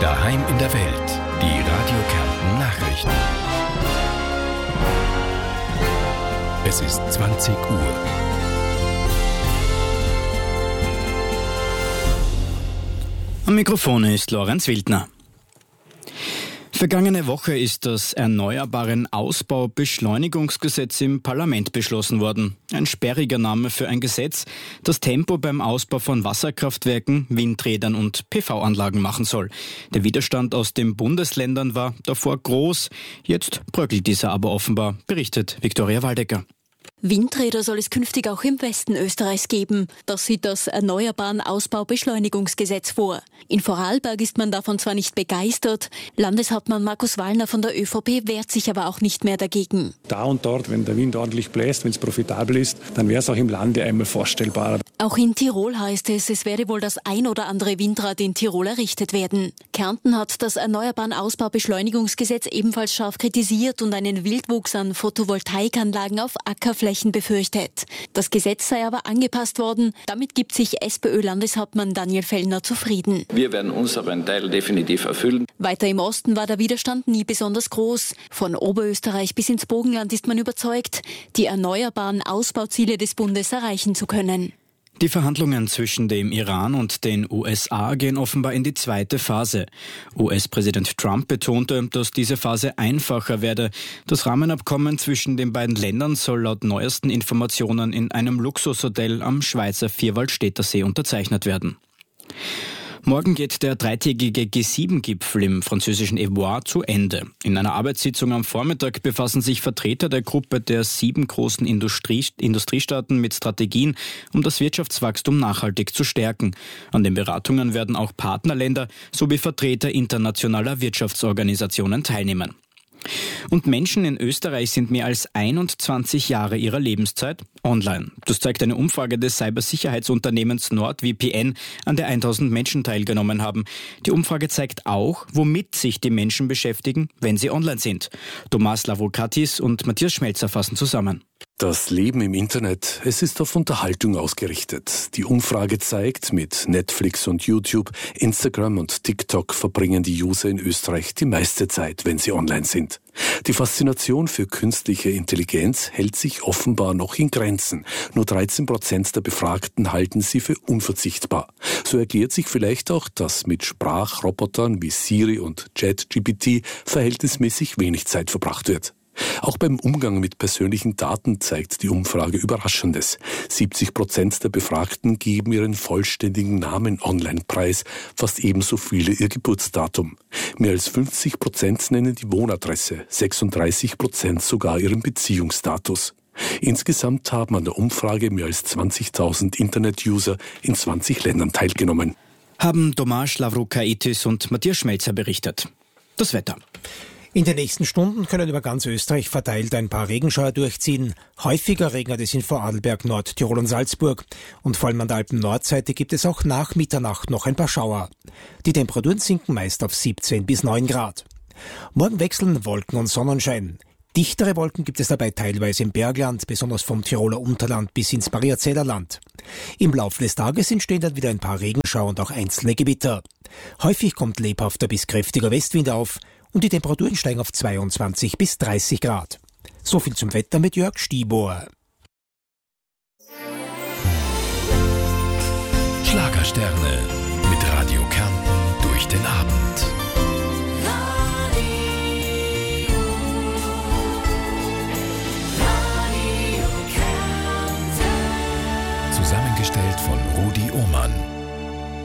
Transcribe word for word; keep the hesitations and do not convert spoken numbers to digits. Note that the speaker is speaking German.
Daheim in der Welt. Die Radio Kärnten Nachrichten. Es ist zwanzig Uhr. Am Mikrofon ist Lorenz Wildner. Vergangene Woche ist das Erneuerbaren Ausbau-Beschleunigungsgesetz im Parlament beschlossen worden. Ein sperriger Name für ein Gesetz, das Tempo beim Ausbau von Wasserkraftwerken, Windrädern und P V-Anlagen machen soll. Der Widerstand aus den Bundesländern war davor groß. Jetzt bröckelt dieser aber offenbar, berichtet Viktoria Waldecker. Windräder soll es künftig auch im Westen Österreichs geben. Das sieht das Erneuerbaren Ausbau-Beschleunigungsgesetz vor. In Vorarlberg ist man davon zwar nicht begeistert, Landeshauptmann Markus Wallner von der ÖVP wehrt sich aber auch nicht mehr dagegen. Da und dort, wenn der Wind ordentlich bläst, wenn es profitabel ist, dann wäre es auch im Lande einmal vorstellbar. Auch in Tirol heißt es, es werde wohl das ein oder andere Windrad in Tirol errichtet werden. Kärnten hat das Erneuerbaren Ausbau-Beschleunigungsgesetz ebenfalls scharf kritisiert und einen Wildwuchs an Photovoltaikanlagen auf Ackerflächen befürchtet. Das Gesetz sei aber angepasst worden. Damit gibt sich SPÖ-Landeshauptmann Daniel Fellner zufrieden. Wir werden unseren Teil definitiv erfüllen. Weiter im Osten war der Widerstand nie besonders groß. Von Oberösterreich bis ins Burgenland ist man überzeugt, die erneuerbaren Ausbauziele des Bundes erreichen zu können. Die Verhandlungen zwischen dem Iran und den U S A gehen offenbar in die zweite Phase. U S-Präsident Trump betonte, dass diese Phase einfacher werde. Das Rahmenabkommen zwischen den beiden Ländern soll laut neuesten Informationen in einem Luxushotel am Schweizer Vierwaldstätter See unterzeichnet werden. Morgen geht der dreitägige G sieben Gipfel im französischen Evoix zu Ende. In einer Arbeitssitzung am Vormittag befassen sich Vertreter der Gruppe der sieben großen Industrie- Industriestaaten mit Strategien, um das Wirtschaftswachstum nachhaltig zu stärken. An den Beratungen werden auch Partnerländer sowie Vertreter internationaler Wirtschaftsorganisationen teilnehmen. Und Menschen in Österreich sind mehr als einundzwanzig Jahre ihrer Lebenszeit online. Das zeigt eine Umfrage des Cybersicherheitsunternehmens NordVPN, an der tausend Menschen teilgenommen haben. Die Umfrage zeigt auch, womit sich die Menschen beschäftigen, wenn sie online sind. Thomas Lavrokatis und Matthias Schmelzer fassen zusammen. Das Leben im Internet, es ist auf Unterhaltung ausgerichtet. Die Umfrage zeigt, mit Netflix und YouTube, Instagram und TikTok verbringen die User in Österreich die meiste Zeit, wenn sie online sind. Die Faszination für künstliche Intelligenz hält sich offenbar noch in Grenzen. Nur dreizehn Prozent der Befragten halten sie für unverzichtbar. So erklärt sich vielleicht auch, dass mit Sprachrobotern wie Siri und ChatGPT verhältnismäßig wenig Zeit verbracht wird. Auch beim Umgang mit persönlichen Daten zeigt die Umfrage Überraschendes. siebzig Prozent der Befragten geben ihren vollständigen Namen online preis, fast ebenso viele ihr Geburtsdatum. Mehr als fünfzig Prozent nennen die Wohnadresse, sechsunddreißig Prozent sogar ihren Beziehungsstatus. Insgesamt haben an der Umfrage mehr als zwanzigtausend Internet-User in zwanzig Ländern teilgenommen. Haben Thomas Lavrokatis und Matthias Schmelzer berichtet. Das Wetter. In den nächsten Stunden können über ganz Österreich verteilt ein paar Regenschauer durchziehen. Häufiger regnet es in Vorarlberg, Nordtirol und Salzburg. Und vor allem an der Alpen-Nordseite gibt es auch nach Mitternacht noch ein paar Schauer. Die Temperaturen sinken meist auf siebzehn bis neun Grad. Morgen wechseln Wolken und Sonnenschein. Dichtere Wolken gibt es dabei teilweise im Bergland, besonders vom Tiroler Unterland bis ins Mariazellerland. Im Laufe des Tages entstehen dann wieder ein paar Regenschauer und auch einzelne Gewitter. Häufig kommt lebhafter bis kräftiger Westwind auf und die Temperaturen steigen auf zweiundzwanzig bis dreißig Grad. So viel zum Wetter mit Jörg Stiebohr. Schlagersterne mit Radio Kärnten durch den Abend. Zusammengestellt von Rudi Ohmann.